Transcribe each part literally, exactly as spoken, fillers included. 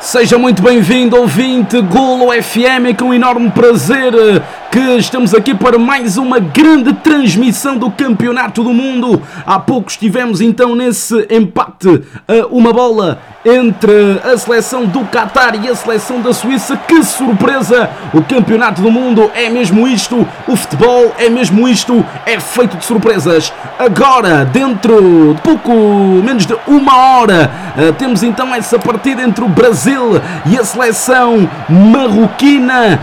Seja muito bem-vindo, ouvinte Golo F M, com um enorme prazer que estamos aqui para mais uma grande transmissão do Campeonato do Mundo. Há pouco estivemos então nesse empate a uma bola entre a seleção do Qatar e a seleção da Suíça. Que surpresa! O Campeonato do Mundo é mesmo isto, o futebol é mesmo isto, é feito de surpresas. Agora, dentro de pouco menos de uma hora, temos então essa partida entre o Brasil e a seleção marroquina.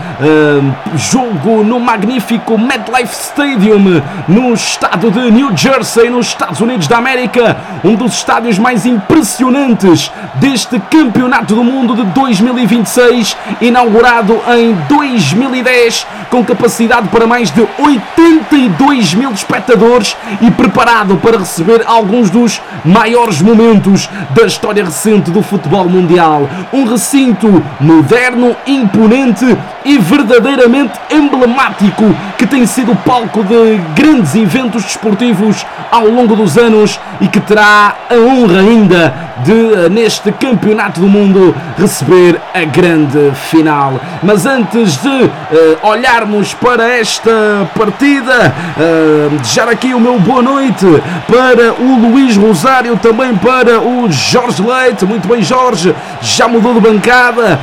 Jogo no magnífico MetLife Stadium, no estado de New Jersey, nos Estados Unidos da América, um dos estádios mais impressionantes deste Campeonato do Mundo de dois mil e vinte e seis, inaugurado em dois mil e dez, com capacidade para mais de oitenta e dois mil espectadores e preparado para receber alguns dos maiores momentos da história recente do futebol mundial. Um recinto moderno, imponente e verdadeiramente emblemático, que tem sido palco de grandes eventos desportivos ao longo dos anos e que terá a honra ainda de, neste Campeonato do Mundo, receber a grande final. Mas antes de uh, olharmos para esta partida, uh, desejar aqui o meu boa noite para o Luís Rosário, também para o Jorge Leite. Muito bem, Jorge, já mudou de bancada,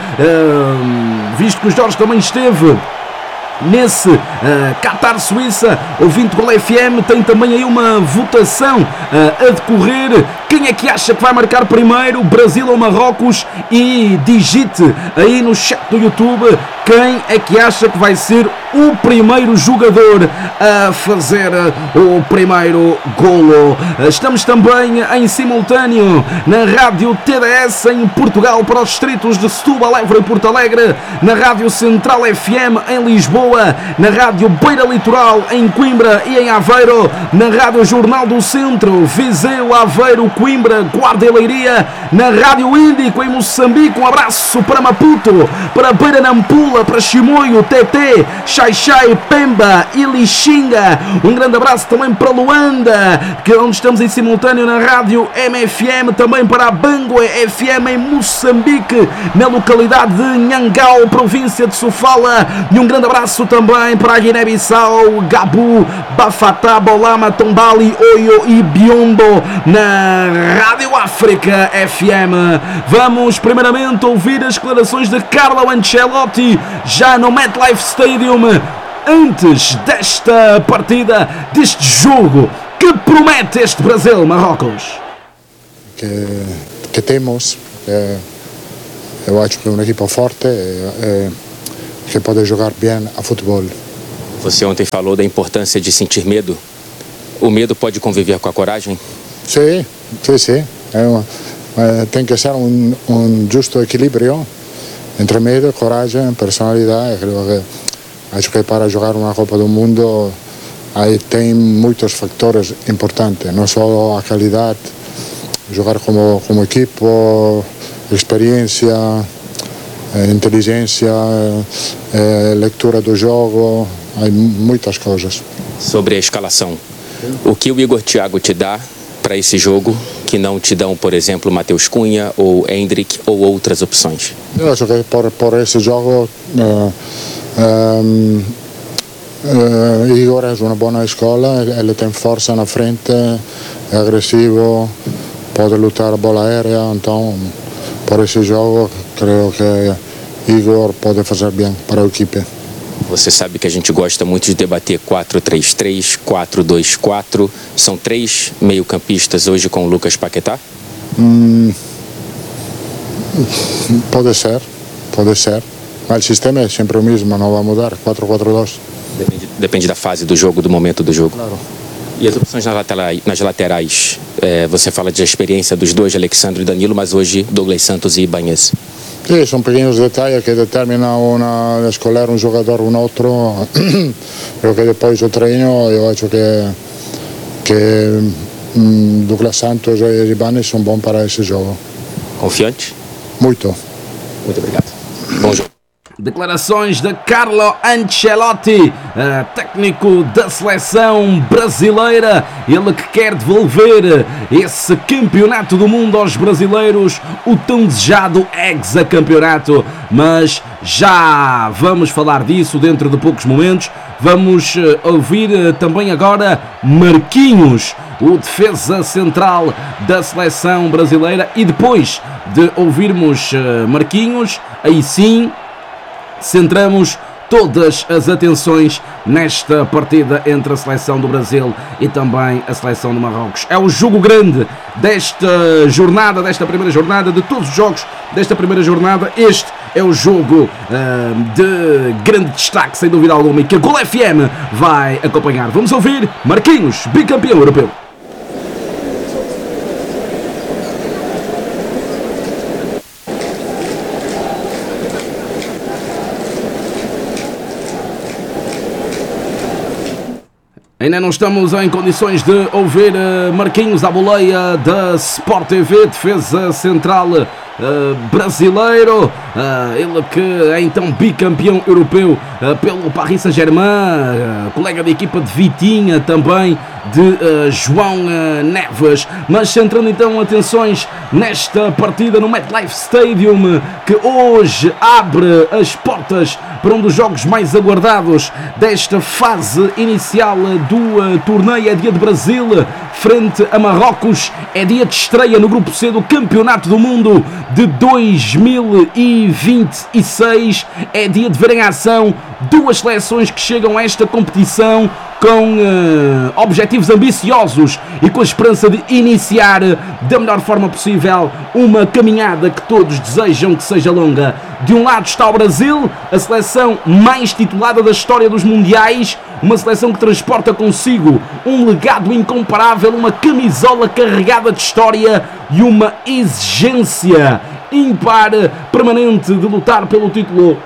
uh, visto que o Jorge também esteve nesse uh, Qatar-Suíça. Ouvinte Golo F M, tem também aí uma votação uh, a decorrer. Quem é que acha que vai marcar primeiro, Brasil ou Marrocos? E digite aí no chat do YouTube quem é que acha que vai ser o primeiro jogador a fazer o primeiro golo. Estamos também em simultâneo na Rádio T D S em Portugal para os distritos de Setúbal, Évora e Porto Alegre, na Rádio Central F M em Lisboa, na Rádio Beira Litoral em Coimbra e em Aveiro, na Rádio Jornal do Centro, Viseu, Aveiro, Coimbra, Guarda e Leiria, na Rádio Índico em Moçambique. Um abraço para Maputo, para Beira Nampula, para Chimoio, Tete, Xai-Xai, Pemba e Lixinga. Um grande abraço também para Luanda, que é onde estamos em simultâneo na Rádio M F M, também para a Bangue F M em Moçambique, na localidade de Nhangao, província de Sofala. E um grande abraço também para a Guiné-Bissau, Gabu, Bafatá, Bolama, Tombali, Oio e Biombo, na Rádio África F M. Vamos primeiramente ouvir as declarações de Carlo Ancelotti, já no MetLife Stadium, antes desta partida, deste jogo que promete este Brasil-Marrocos. Que, que temos, é, eu acho que é uma equipa forte, é, é, que pode jogar bem a futebol. Você ontem falou da importância de sentir medo. O medo pode conviver com a coragem? Sim, sim, sim. É uma, é, tem que ser um, um justo equilíbrio entre medo, coragem, personalidade. Creo que, acho que para jogar uma Copa do Mundo aí tem muitos fatores importantes, não só a qualidade, jogar como, como equipo, experiência, eh, inteligência, eh, leitura do jogo, há muitas coisas. Sobre a escalação, o que o Igor Thiago te dá para esse jogo que não te dão, por exemplo, Matheus Cunha ou Endrick ou outras opções? Eu acho que por, por esse jogo uh, um, uh, Igor é uma boa escola, ele tem força na frente, é agressivo, pode lutar a bola aérea, então por esse jogo creio que Igor pode fazer bem para a equipe. Você sabe que a gente gosta muito de debater quatro três três, quatro dois quatro. São três meio-campistas hoje com o Lucas Paquetá? Hum, pode ser, pode ser. Mas o sistema é sempre o mesmo, não vai mudar. quatro quatro dois. Depende, depende da fase do jogo, do momento do jogo. Claro. E as opções nas laterais, nas laterais é, você fala de experiência dos dois, Alexandre e Danilo, mas hoje Douglas Santos e Ibanez. Sim, são pequenos detalhes que determinam uma, escolher um jogador ou um outro. Porque depois do treino eu acho que, que um, Douglas Santos e Ibanez são bons para esse jogo. Confiante? Muito. Muito obrigado. Bom jogo. Declarações de Carlo Ancelotti, técnico da seleção brasileira, ele que quer devolver esse campeonato do mundo aos brasileiros, o tão desejado hexacampeonato, mas já vamos falar disso dentro de poucos momentos. Vamos ouvir também agora Marquinhos, o defesa central da seleção brasileira, e depois de ouvirmos Marquinhos, aí sim centramos todas as atenções nesta partida entre a seleção do Brasil e também a seleção do Marrocos. É o jogo grande desta jornada, desta primeira jornada, de todos os jogos desta primeira jornada. Este é o jogo uh, de grande destaque, sem dúvida alguma, e que a Gol F M vai acompanhar. Vamos ouvir Marquinhos, bicampeão europeu. Ainda não estamos em condições de ouvir Marquinhos à boleia da Sport T V, defesa central uh, brasileiro, uh, ele que é então bicampeão europeu uh, pelo Paris Saint-Germain, uh, colega de equipa de Vitinha, também de uh, João uh, Neves. Mas centrando então atenções nesta partida no MetLife Stadium, que hoje abre as portas para um dos jogos mais aguardados desta fase inicial do uh, torneio. É dia de Brasil frente a Marrocos, é dia de estreia no grupo C do Campeonato do Mundo de dois mil e vinte e seis, é dia de ver em ação duas seleções que chegam a esta competição com uh, objetivos ambiciosos e com a esperança de iniciar da melhor forma possível uma caminhada que todos desejam que seja longa. De um lado está o Brasil, a seleção mais titulada da história dos mundiais, uma seleção que transporta consigo um legado incomparável, uma camisola carregada de história e uma exigência ímpar, permanente, de lutar pelo título.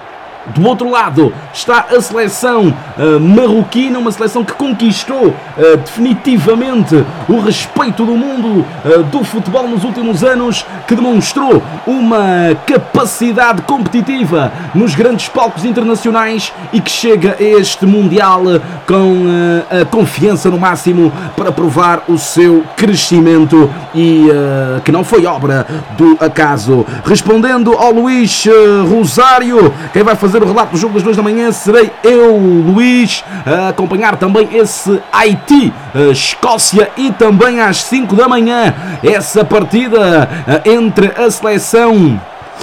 Do outro lado está a seleção uh, marroquina, uma seleção que conquistou uh, definitivamente o respeito do mundo uh, do futebol nos últimos anos, que demonstrou uma capacidade competitiva nos grandes palcos internacionais e que chega a este Mundial com uh, a confiança no máximo para provar o seu crescimento e uh, que não foi obra do acaso. Respondendo ao Luís uh, Rosário, quem vai fazer o relato do jogo das duas da manhã serei eu, Luís, a acompanhar também esse Haiti, Escócia, e também às cinco da manhã essa partida entre a seleção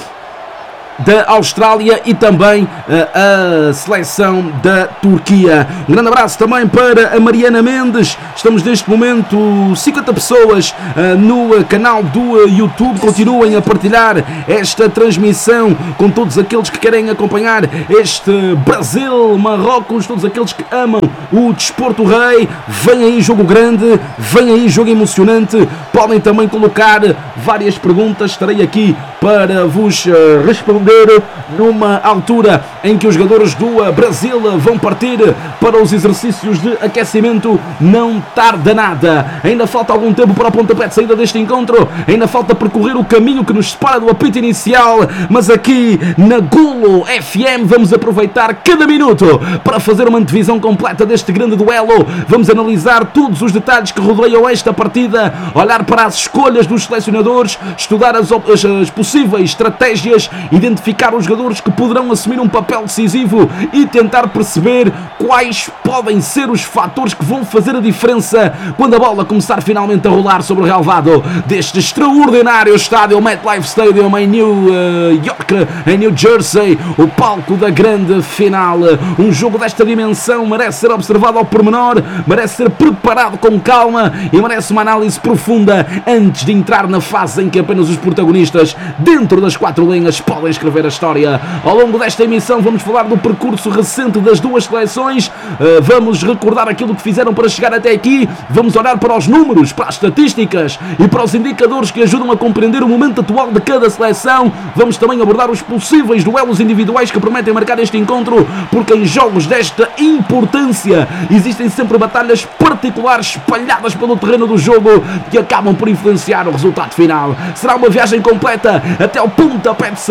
da Austrália e também uh, a seleção da Turquia. Um grande abraço também para a Mariana Mendes. Estamos neste momento cinquenta pessoas uh, no canal do uh, YouTube. Continuem a partilhar esta transmissão com todos aqueles que querem acompanhar este Brasil-Marrocos, todos aqueles que amam o desporto rei. Vem aí jogo grande, vem aí jogo emocionante. Podem também colocar várias perguntas, estarei aqui para vos uh, responder numa altura em que os jogadores do Brasil vão partir para os exercícios de aquecimento. Não tarda nada, ainda falta algum tempo para o pontapé de saída deste encontro, ainda falta percorrer o caminho que nos separa do apito inicial, mas aqui na Golo F M vamos aproveitar cada minuto para fazer uma antevisão completa deste grande duelo. Vamos analisar todos os detalhes que rodeiam esta partida, olhar para as escolhas dos selecionadores, estudar as, as, as possíveis estratégias, identificar os jogadores que poderão assumir um papel decisivo e tentar perceber quais podem ser os fatores que vão fazer a diferença quando a bola começar finalmente a rolar sobre o relvado deste extraordinário estádio MetLife Stadium em New York, em New Jersey, o palco da grande final. Um jogo desta dimensão merece ser observado ao pormenor, merece ser preparado com calma e merece uma análise profunda antes de entrar na fase em que apenas os protagonistas dentro das quatro linhas podem escrever a história. Ao longo desta emissão vamos falar do percurso recente das duas seleções, uh, vamos recordar aquilo que fizeram para chegar até aqui, vamos olhar para os números, para as estatísticas e para os indicadores que ajudam a compreender o momento atual de cada seleção. Vamos também abordar os possíveis duelos individuais que prometem marcar este encontro, porque em jogos desta importância existem sempre batalhas particulares espalhadas pelo terreno do jogo que acabam por influenciar o resultado final. Será uma viagem completa até o pontapé de saída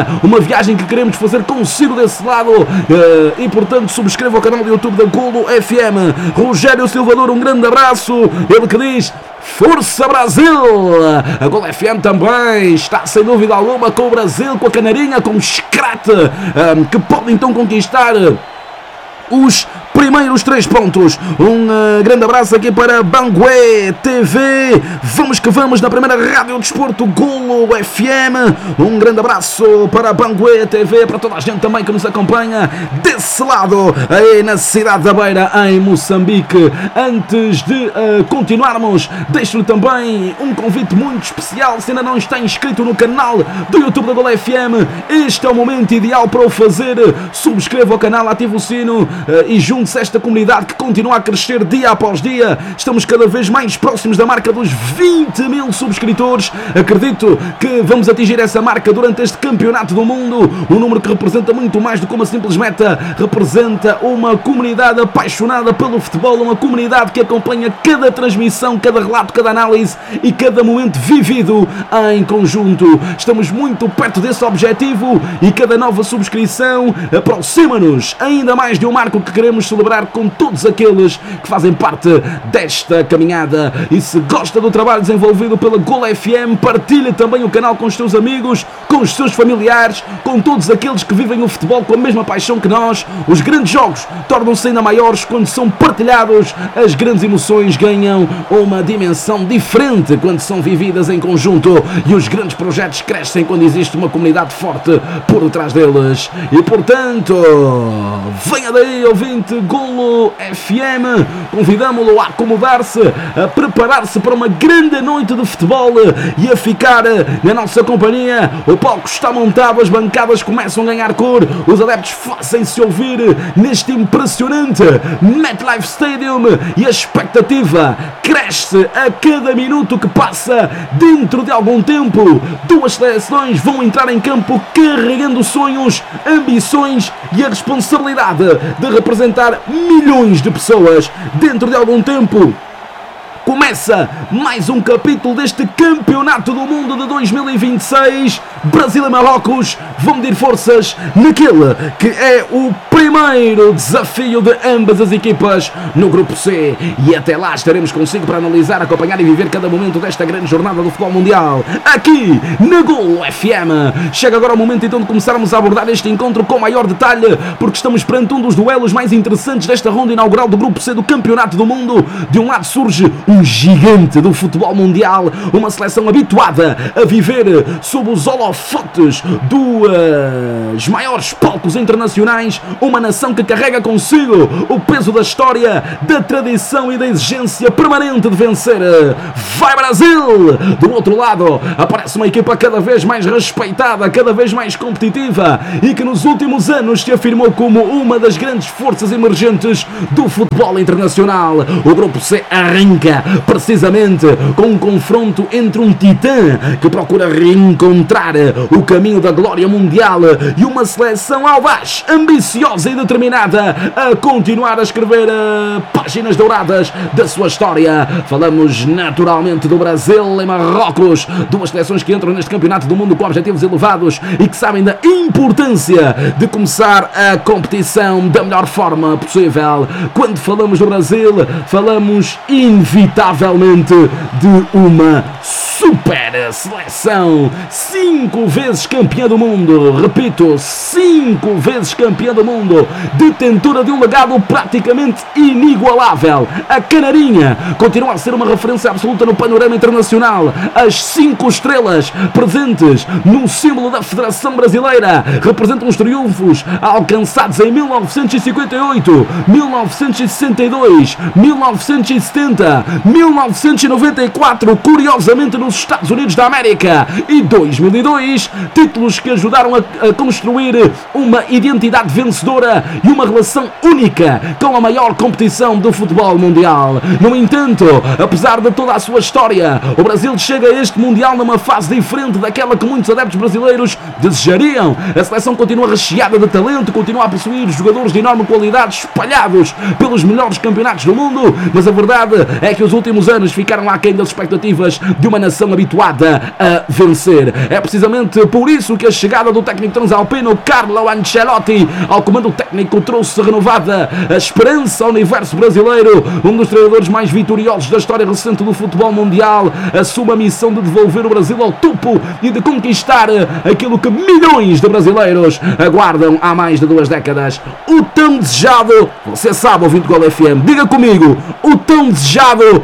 Campanha, uma viagem que queremos fazer consigo desse lado, e portanto subscreva o canal do YouTube da Golo F M. Rogério Silvador, um grande abraço, ele que diz: Força Brasil! A Golo F M também está sem dúvida alguma com o Brasil, com a Canarinha, com o Scrat, que pode então conquistar os primeiros três pontos. Um uh, grande abraço aqui para Bangué T V. Vamos que vamos na primeira Rádio Desporto Golo F M. Um grande abraço para Bangué T V, para toda a gente também que nos acompanha desse lado, aí na cidade da Beira, em Moçambique. Antes de uh, continuarmos, deixo-lhe também um convite muito especial. Se ainda não está inscrito no canal do YouTube da Golo F M, este é o momento ideal para o fazer. Subscreva o canal, ative o sino uh, e junte esta comunidade que continua a crescer dia após dia. Estamos cada vez mais próximos da marca dos vinte mil subscritores. Acredito que vamos atingir essa marca durante este campeonato do mundo, um número que representa muito mais do que uma simples meta. Representa uma comunidade apaixonada pelo futebol, uma comunidade que acompanha cada transmissão, cada relato, cada análise e cada momento vivido em conjunto. Estamos muito perto desse objetivo e cada nova subscrição aproxima-nos ainda mais de um marco que queremos celebrar com todos aqueles que fazem parte desta caminhada. E se gosta do trabalho desenvolvido pela Golo F M, partilhe também o canal com os seus amigos, com os seus familiares, com todos aqueles que vivem o futebol com a mesma paixão que nós. Os grandes jogos tornam-se ainda maiores quando são partilhados. As grandes emoções ganham uma dimensão diferente quando são vividas em conjunto, e os grandes projetos crescem quando existe uma comunidade forte por detrás deles. E portanto, venha daí, ouvinte Golo F M, convidamo-lo a acomodar-se, a preparar-se para uma grande noite de futebol e a ficar na nossa companhia. O palco está montado, as bancadas começam a ganhar cor, os adeptos fazem-se ouvir neste impressionante MetLife Stadium e a expectativa cresce a cada minuto que passa. Dentro de algum tempo, duas seleções vão entrar em campo carregando sonhos, ambições e a responsabilidade de representar milhões de pessoas. Dentro de algum tempo começa mais um capítulo deste Campeonato do Mundo de dois mil e vinte e seis. Brasil e Marrocos vão medir forças naquele que é o primeiro desafio de ambas as equipas no Grupo C. E até lá estaremos consigo para analisar, acompanhar e viver cada momento desta grande jornada do futebol mundial, aqui na Golo F M. Chega agora o momento então de começarmos a abordar este encontro com maior detalhe, porque estamos perante um dos duelos mais interessantes desta ronda inaugural do Grupo C do Campeonato do Mundo. De um lado surge um gigante do futebol mundial, uma seleção habituada a viver sob os holofotes dos maiores palcos internacionais, uma nação que carrega consigo o peso da história, da tradição e da exigência permanente de vencer. Vai Brasil! Do outro lado aparece uma equipa cada vez mais respeitada, cada vez mais competitiva e que nos últimos anos se afirmou como uma das grandes forças emergentes do futebol internacional. O Grupo C arranca precisamente com um confronto entre um titã que procura reencontrar o caminho da glória mundial e uma seleção audaz, ambiciosa e determinada a continuar a escrever uh, páginas douradas da sua história. Falamos naturalmente do Brasil e Marrocos, duas seleções que entram neste campeonato do mundo com objetivos elevados e que sabem da importância de começar a competição da melhor forma possível. Quando falamos do Brasil, falamos inevitavelmente de uma super seleção, cinco vezes campeã do mundo, repito, cinco vezes campeã do mundo, detentora de um legado praticamente inigualável. A Canarinha continua a ser uma referência absoluta no panorama internacional. As cinco estrelas presentes no símbolo da Federação Brasileira representam os triunfos alcançados em mil novecentos e cinquenta e oito, mil novecentos e sessenta e dois, mil novecentos e setenta, mil novecentos e noventa e quatro, curiosamente nos Estados Unidos da América, e dois mil e dois, títulos que ajudaram a, a construir uma identidade vencedora vencedora e uma relação única com a maior competição do futebol mundial. No entanto, apesar de toda a sua história, o Brasil chega a este Mundial numa fase diferente daquela que muitos adeptos brasileiros desejariam. A seleção continua recheada de talento, continua a possuir jogadores de enorme qualidade espalhados pelos melhores campeonatos do mundo, mas a verdade é que os últimos anos ficaram aquém das expectativas de uma nação habituada a vencer. É precisamente por isso que a chegada do técnico transalpino Carlo Ancelotti ao comando técnico trouxe renovada a esperança ao universo brasileiro. Um dos treinadores mais vitoriosos da história recente do futebol mundial assume a missão de devolver o Brasil ao topo e de conquistar aquilo que milhões de brasileiros aguardam há mais de duas décadas. O tão desejado, você sabe, ouvinte Gol F M, diga comigo, o tão desejado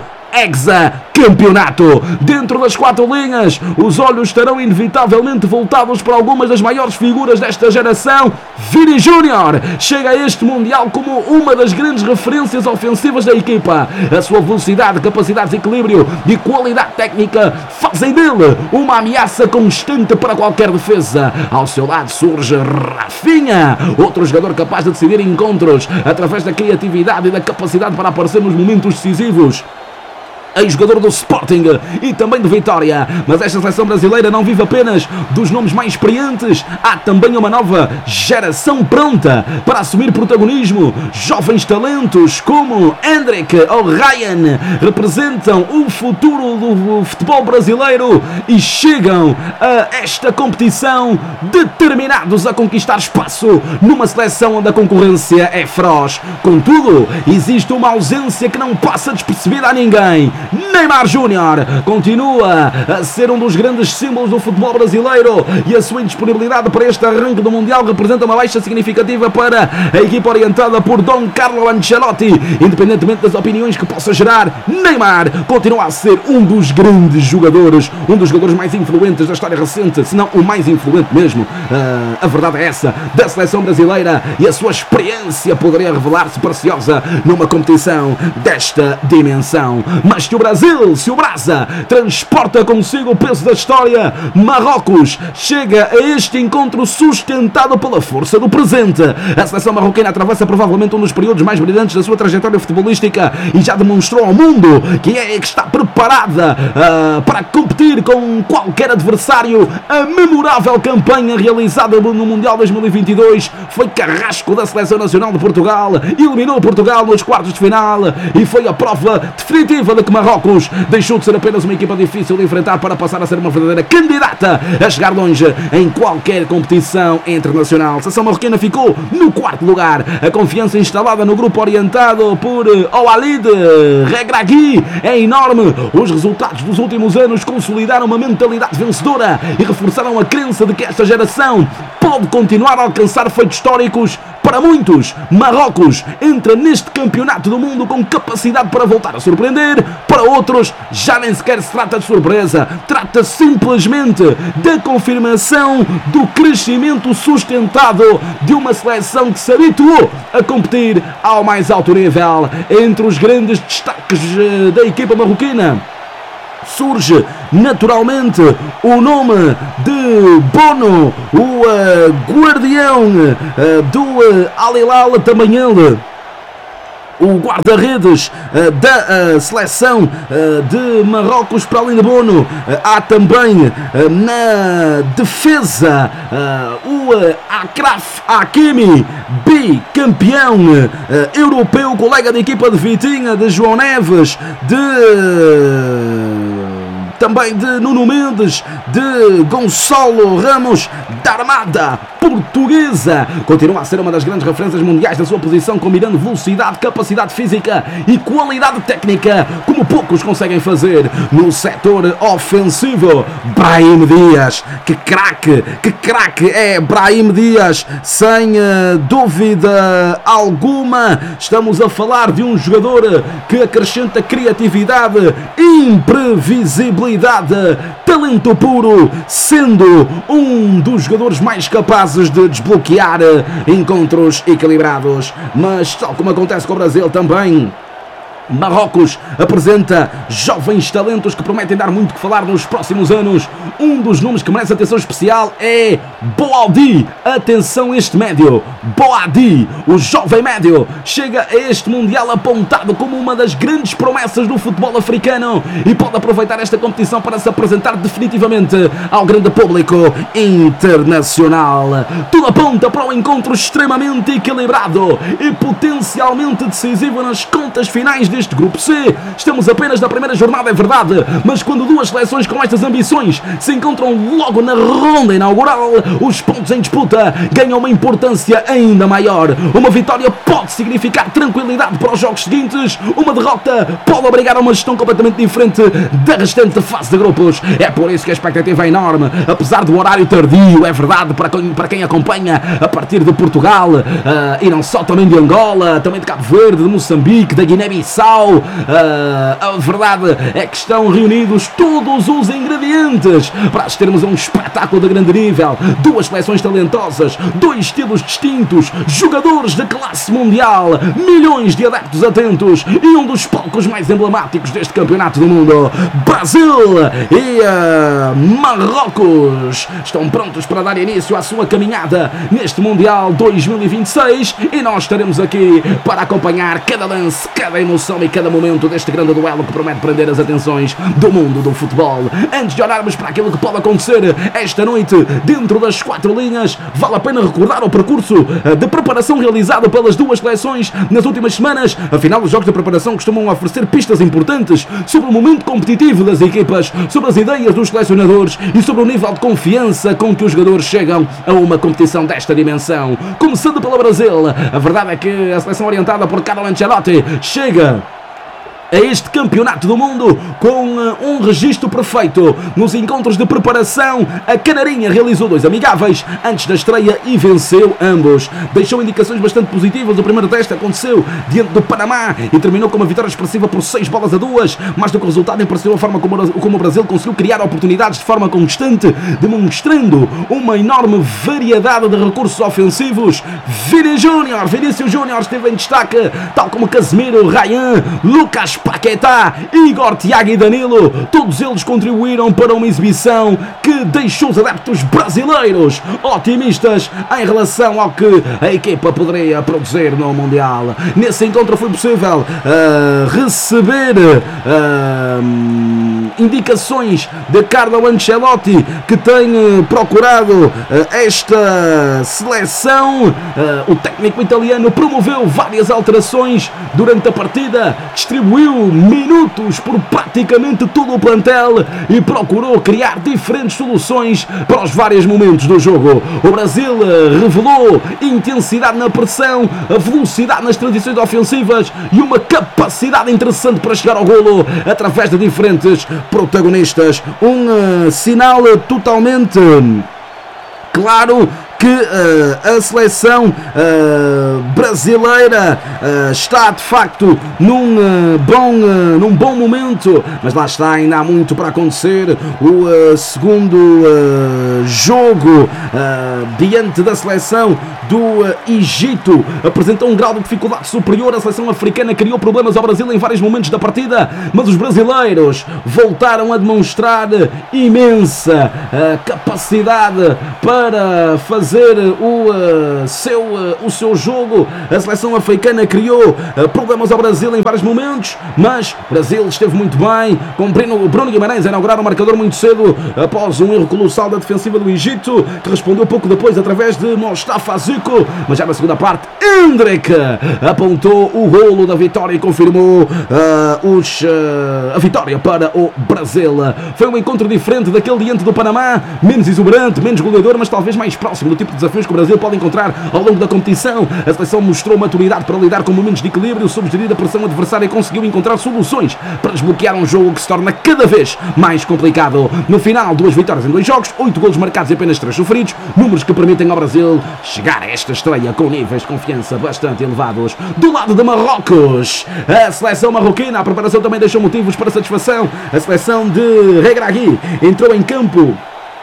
hexacampeonato. Dentro das quatro linhas, os olhos estarão inevitavelmente voltados para algumas das maiores figuras desta geração. Vini Júnior chega a este Mundial como uma das grandes referências ofensivas da equipa. A sua velocidade, capacidade de equilíbrio e qualidade técnica fazem dele uma ameaça constante para qualquer defesa. Ao seu lado surge Rafinha, outro jogador capaz de decidir encontros através da criatividade e da capacidade para aparecer nos momentos decisivos. Ex-jogador do Sporting e também do Vitória. Mas esta seleção brasileira não vive apenas dos nomes mais experientes. Há também uma nova geração pronta para assumir protagonismo. Jovens talentos como Endrick ou Ryan representam o futuro do futebol brasileiro e chegam a esta competição determinados a conquistar espaço numa seleção onde a concorrência é feroz. Contudo, existe uma ausência que não passa despercebida a ninguém. Neymar Júnior continua a ser um dos grandes símbolos do futebol brasileiro e a sua indisponibilidade para este arranque do Mundial representa uma baixa significativa para a equipa orientada por Dom Carlo Ancelotti. Independentemente das opiniões que possa gerar, Neymar continua a ser um dos grandes jogadores, um dos jogadores mais influentes da história recente, se não o mais influente mesmo. Uh, a verdade é essa, da seleção brasileira, e a sua experiência poderia revelar-se preciosa numa competição desta dimensão. Mas se o Brasil, se o Brasa, transporta consigo o peso da história, Marrocos chega a este encontro sustentado pela força do presente. A seleção marroquina atravessa provavelmente um dos períodos mais brilhantes da sua trajetória futebolística e já demonstrou ao mundo que é que está preparada uh, para competir com qualquer adversário. A memorável campanha realizada no Mundial dois mil e vinte e dois foi carrasco da seleção nacional de Portugal, eliminou Portugal nos quartos de final e foi a prova definitiva de que Marrocos deixou de ser apenas uma equipa difícil de enfrentar para passar a ser uma verdadeira candidata a chegar longe em qualquer competição internacional. A seleção marroquina ficou no quarto lugar. A confiança instalada no grupo orientado por Oualid Regragui é enorme. Os resultados dos últimos anos consolidaram uma mentalidade vencedora e reforçaram a crença de que esta geração pode continuar a alcançar feitos históricos. Para muitos, Marrocos entra neste campeonato do mundo com capacidade para voltar a surpreender. Para outros, já nem sequer se trata de surpresa. Trata simplesmente da confirmação do crescimento sustentado de uma seleção que se habituou a competir ao mais alto nível. Entre os grandes destaques da equipa marroquina surge naturalmente o nome de Bono, o uh, guardião uh, do uh, Al Hilal, também ele o guarda-redes uh, da uh, seleção uh, de Marrocos. Para além de Bono, uh, há também uh, na defesa uh, o uh, Achraf Hakimi, bicampeão uh, europeu, colega de equipa de Vitinha, de João Neves, de... Uh, também de Nuno Mendes, de Gonçalo Ramos, da Armada Portuguesa. Continua a ser uma das grandes referências mundiais da sua posição, combinando velocidade, capacidade física e qualidade técnica, como poucos conseguem fazer no setor ofensivo. Brahim Dias, que craque, que craque é Brahim Dias, sem uh, dúvida alguma. Estamos a falar de um jogador que acrescenta criatividade, imprevisibilidade, talento puro, sendo um dos jogadores mais capazes de desbloquear encontros equilibrados. Mas, tal como acontece com o Brasil também, Marrocos apresenta jovens talentos que prometem dar muito que falar nos próximos anos. Um dos nomes que merece atenção especial é Boadi. Atenção a este médio, Boadi, o jovem médio, chega a este Mundial apontado como uma das grandes promessas do futebol africano e pode aproveitar esta competição para se apresentar definitivamente ao grande público internacional. Tudo aponta para um encontro extremamente equilibrado e potencialmente decisivo nas contas finais deste Este grupo C. Estamos apenas na primeira jornada, é verdade, mas quando duas seleções com estas ambições se encontram logo na ronda inaugural, os pontos em disputa ganham uma importância ainda maior. Uma vitória pode significar tranquilidade para os jogos seguintes, uma derrota pode obrigar a uma gestão completamente diferente da restante fase de grupos. É por isso que a expectativa é enorme, apesar do horário tardio, é verdade, para quem, para quem acompanha a partir de Portugal, uh, e não só, também de Angola, também de Cabo Verde, de Moçambique, da Guiné-Bissau. Uh, a verdade é que estão reunidos todos os ingredientes para termos um espetáculo de grande nível, duas seleções talentosas, dois estilos distintos, jogadores de classe mundial, milhões de adeptos atentos e um dos palcos mais emblemáticos deste campeonato do mundo. Brasil e uh, Marrocos estão prontos para dar início à sua caminhada neste Mundial dois mil e vinte e seis e nós estaremos aqui para acompanhar cada lance, cada emoção e cada momento deste grande duelo que promete prender as atenções do mundo do futebol. Antes de olharmos para aquilo que pode acontecer esta noite dentro das quatro linhas, vale a pena recordar o percurso de preparação realizado pelas duas seleções nas últimas semanas. Afinal, os jogos de preparação costumam oferecer pistas importantes sobre o momento competitivo das equipas, sobre as ideias dos selecionadores e sobre o nível de confiança com que os jogadores chegam a uma competição desta dimensão. Começando pela Brasil, a verdade é que a seleção orientada por Carlo Ancelotti chega a este campeonato do mundo com uh, um registro perfeito. Nos encontros de preparação, a Canarinha realizou dois amigáveis antes da estreia e venceu ambos. Deixou indicações bastante positivas. O primeiro teste aconteceu diante do Panamá e terminou com uma vitória expressiva por seis bolas a duas. Mais do que o resultado, impressionou a forma como, como o Brasil conseguiu criar oportunidades de forma constante, demonstrando uma enorme variedade de recursos ofensivos. Vini Júnior, Vinícius Júnior esteve em destaque, tal como Casemiro, Ryan, Lucas Paquetá, Igor, Thiago e Danilo. Todos eles contribuíram para uma exibição que deixou os adeptos brasileiros otimistas em relação ao que a equipa poderia produzir no Mundial. Nesse encontro foi possível uh, receber uh, indicações de Carlo Ancelotti, que tem uh, procurado uh, esta seleção. Uh, o técnico italiano promoveu várias alterações durante a partida, distribuiu minutos por praticamente todo o plantel e procurou criar diferentes soluções para os vários momentos do jogo. O Brasil revelou intensidade na pressão, a velocidade nas transições ofensivas e uma capacidade interessante para chegar ao golo através de diferentes protagonistas. Um uh, sinal totalmente claro que uh, a seleção uh, brasileira uh, está de facto num, uh, bom, uh, num bom momento, mas lá está, ainda há muito para acontecer. O uh, segundo uh, jogo uh, diante da seleção do uh, Egito apresentou um grau de dificuldade superior. A seleção africana criou problemas ao Brasil em vários momentos da partida, mas os brasileiros voltaram a demonstrar imensa uh, capacidade para fazer o, uh, seu, uh, o seu jogo. A seleção africana criou uh, problemas ao Brasil em vários momentos, mas o Brasil esteve muito bem, com Bruno, Bruno Guimarães a inaugurar o marcador muito cedo após um erro colossal da defensiva do Egito, que respondeu pouco depois através de Mostafa Zico, mas já na segunda parte Endrick apontou o golo da vitória e confirmou uh, os, uh, a vitória para o Brasil. Foi um encontro diferente daquele diante do Panamá, menos exuberante, menos goleador, mas talvez mais próximo do tipo de desafios que o Brasil pode encontrar ao longo da competição. A seleção mostrou maturidade para lidar com momentos de equilíbrio, sob gerir a pressão adversária e conseguiu encontrar soluções para desbloquear um jogo que se torna cada vez mais complicado. No final, duas vitórias em dois jogos, oito golos marcados e apenas três sofridos, números que permitem ao Brasil chegar a esta estreia com níveis de confiança bastante elevados. Do lado de Marrocos, a seleção marroquina, a preparação também deixou motivos para satisfação. A seleção de Regragui entrou em campo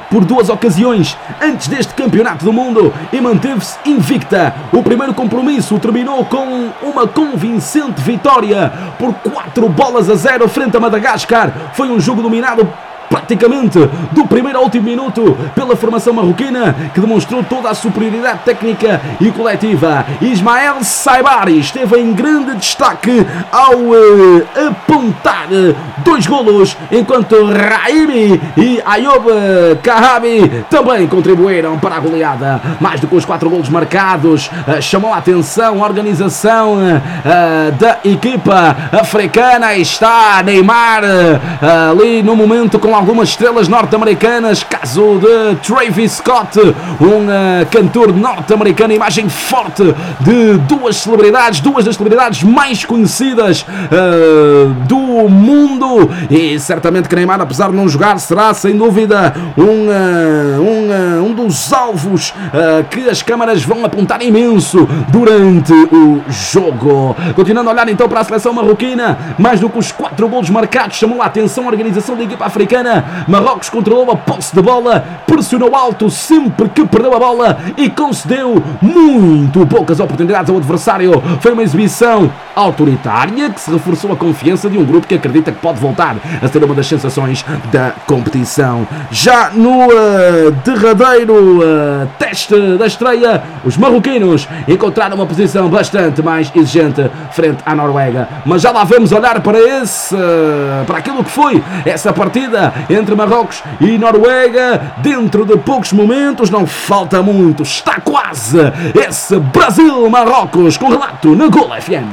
por duas ocasiões antes deste Campeonato do Mundo e manteve-se invicta. O primeiro compromisso terminou com uma convincente vitória por quatro bolas a zero frente a Madagascar. Foi um jogo dominado praticamente do primeiro ao último minuto pela formação marroquina, que demonstrou toda a superioridade técnica e coletiva. Ismael Saibari esteve em grande destaque ao uh, apontar dois golos, enquanto Raimi e Ayoub Kahabi também contribuíram para a goleada. Mais do que os quatro golos marcados, uh, chamou a atenção a organização uh, da equipa africana. Está Neymar uh, ali no momento com algumas estrelas norte-americanas, caso de Travis Scott, um uh, cantor norte-americano, imagem forte de duas celebridades, duas das celebridades mais conhecidas uh, do mundo, e certamente que Neymar, apesar de não jogar, será sem dúvida um, uh, um, uh, um dos alvos uh, que as câmaras vão apontar imenso durante o jogo. Continuando a olhar então para a seleção marroquina, mais do que os quatro golos marcados, chamou a atenção a organização da equipa africana. Marrocos controlou a posse de bola, pressionou alto sempre que perdeu a bola e concedeu muito poucas oportunidades ao adversário. Foi uma exibição autoritária que se reforçou a confiança de um grupo que acredita que pode voltar a ser uma das sensações da competição. Já no uh, derradeiro uh, teste da estreia, os marroquinos encontraram uma posição bastante mais exigente frente à Noruega. Mas já lá vamos olhar para esse, uh, para aquilo que foi essa partida entre Marrocos e Noruega. Dentro de poucos momentos, não falta muito, está quase esse Brasil-Marrocos, com relato na Golo F M.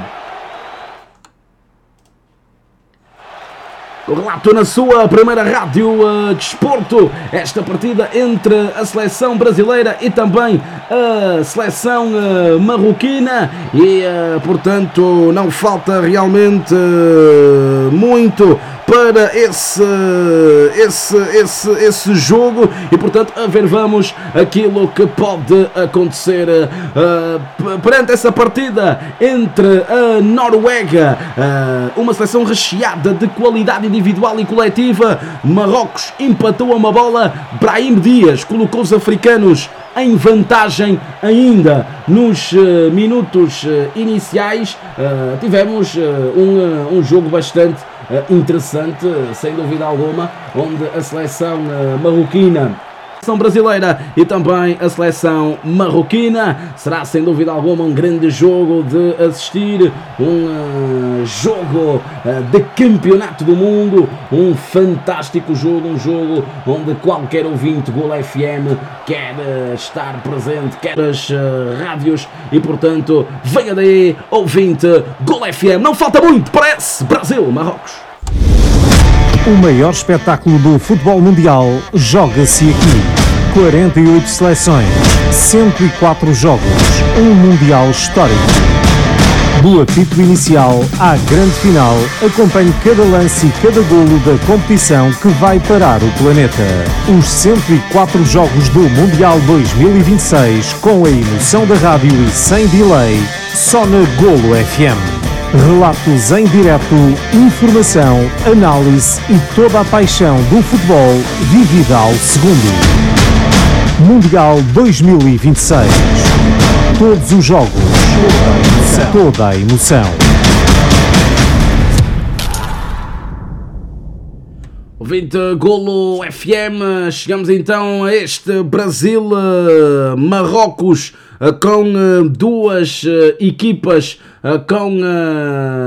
O relato na sua primeira rádio uh, desporto, esta partida entre a seleção brasileira e também a seleção uh, marroquina, e uh, portanto não falta realmente uh, muito para esse, esse, esse, esse jogo, e portanto a ver vamos aquilo que pode acontecer uh, perante essa partida entre a Noruega, uh, uma seleção recheada de qualidade individual e coletiva. Marrocos empatou a uma bola, Brahim Dias colocou os africanos em vantagem ainda nos uh, minutos uh, iniciais. Uh, tivemos uh, um, uh, um jogo bastante uh, interessante, uh, sem dúvida alguma, onde a seleção uh, marroquina, a seleção brasileira e também a seleção marroquina, será sem dúvida alguma um grande jogo de assistir, um uh, jogo uh, de campeonato do mundo, um fantástico jogo, um jogo onde qualquer ouvinte Golo F M quer uh, estar presente, quer as uh, rádios, e portanto venha daí, ouvinte Golo F M, não falta muito, parece Brasil-Marrocos. O maior espetáculo do futebol mundial joga-se aqui. quarenta e oito seleções, cento e quatro jogos, um mundial histórico. Do apito inicial à grande final, acompanhe cada lance e cada golo da competição que vai parar o planeta. Os cento e quatro jogos do Mundial dois mil e vinte e seis, com a emoção da rádio e sem delay, só na Golo F M. Relatos em direto, informação, análise e toda a paixão do futebol vivida ao segundo. Mundial dois mil e vinte e seis. Todos os jogos, toda a emoção. Ouvinte Golo F M, chegamos então a este Brasil-Marrocos com duas equipas com